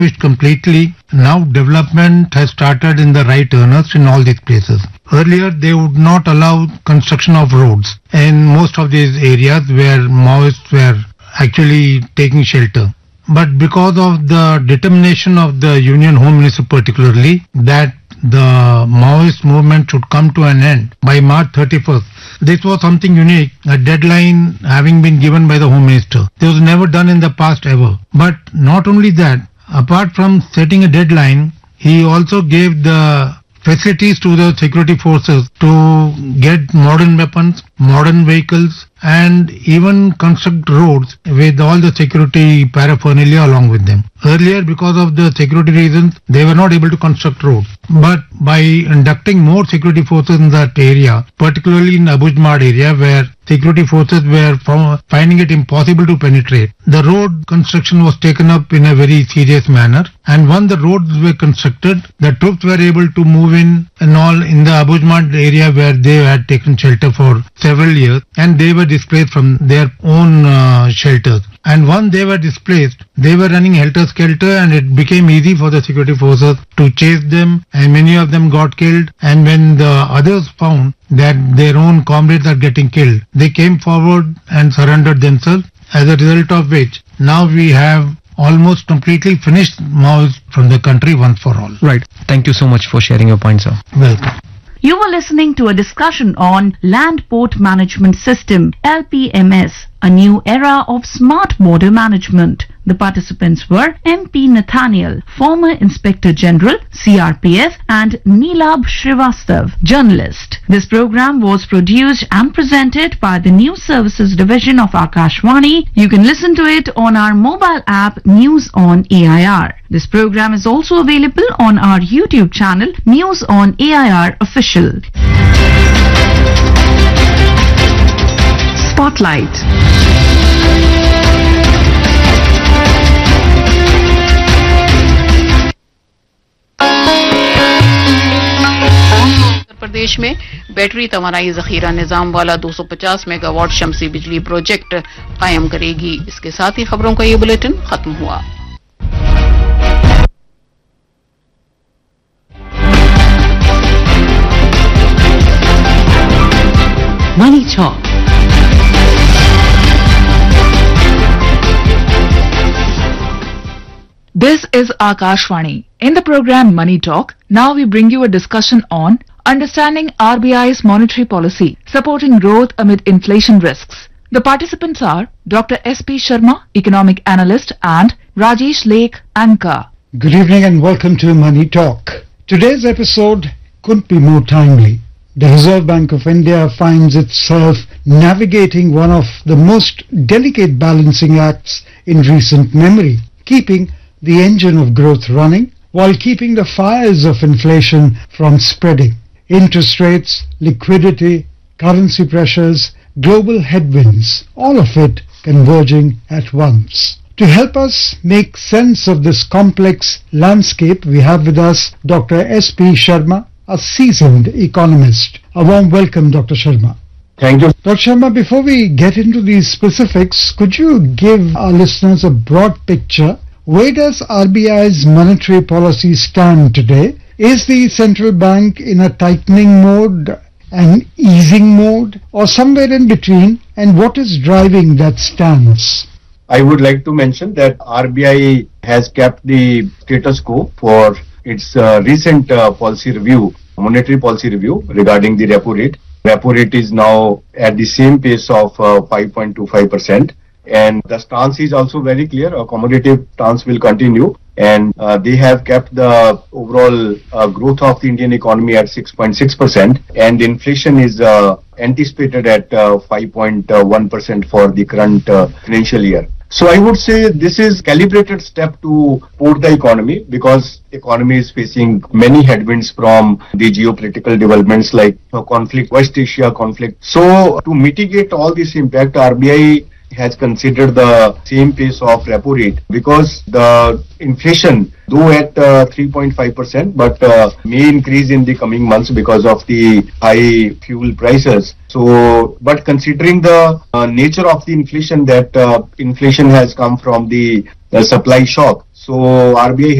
switched completely. Now development has started in the right earnest in all these places. Earlier, they would not allow construction of roads in most of these areas where Maoists were actually taking shelter. But because of the determination of the Union Home Minister particularly, that the Maoist movement should come to an end by March 31st. This was something unique, a deadline having been given by the Home Minister. This was never done in the past ever. But not only that, apart from setting a deadline, he also gave the facilities to the security forces to get modern weapons, modern vehicles, and even construct roads with all the security paraphernalia along with them. Earlier, because of the security reasons, they were not able to construct roads. But by inducting more security forces in that area, particularly in Abujmad area where security forces were finding it impossible to penetrate, the road construction was taken up in a very serious manner. And once the roads were constructed, the troops were able to move in and all in the Abujmad area where they had taken shelter for several years, and they were displaced from their own shelters. And once they were displaced, they were running helter-skelter, and it became easy for the security forces to chase them, and many of them got killed. And when the others found that their own comrades are getting killed, they came forward and surrendered themselves, as a result of which now we have almost completely finished Maoism from the country once for all. Right. Thank you so much for sharing your points, sir. Welcome. You were listening to a discussion on Land Port Management System, LPMS, a new era of smart border management. The participants were MP Nathaniel, former Inspector General, CRPF, and Neelab Srivastav, journalist. This program was produced and presented by the News Services Division of Akashvani. You can listen to it on our mobile app News on AIR. This program is also available on our YouTube channel News on AIR Official. Spotlight. Uttar Pradesh में battery तवानाई जखीरा निजाम वाला 250 megawatt शमसी बिजली project कायम करेगी। इसके साथ ही खबरों का ये बुलेटिन खत्म हुआ। Money Talk. This is Akashvani. In the program Money Talk, now we bring you a discussion on understanding RBI's monetary policy, supporting growth amid inflation risks. The participants are Dr. S.P. Sharma, economic analyst, and Rajesh Lake, anchor. Good evening and welcome to Money Talk. Today's episode couldn't be more timely. The Reserve Bank of India finds itself navigating one of the most delicate balancing acts in recent memory, keeping the engine of growth running while keeping the fires of inflation from spreading. Interest rates, liquidity, currency pressures, global headwinds, all of it converging at once. To help us make sense of this complex landscape, we have with us Dr. S.P. Sharma, a seasoned economist. A warm welcome, Dr. Sharma. Thank you. Dr. Sharma, before we get into these specifics, could you give our listeners a broad picture? Where does RBI's monetary policy stand today? Is the central bank in a tightening mode, an easing mode, or somewhere in between? And what is driving that stance? I would like to mention that RBI has kept the status quo for its recent policy review, monetary policy review regarding the repo rate. Repo rate is now at the same pace of 5.25%. And the stance is also very clear. A accommodative stance will continue, and they have kept the overall growth of the Indian economy at 6.6%, and inflation is anticipated at 5.1% for the current financial year. So I would say this is calibrated step to support the economy, because economy is facing many headwinds from the geopolitical developments like conflict, West Asia conflict. So to mitigate all this impact, RBI has considered the same pace of repo rate because the inflation, though at 3.5%, but may increase in the coming months because of the high fuel prices. So, but considering the nature of the inflation, that inflation has come from the supply shock. So RBI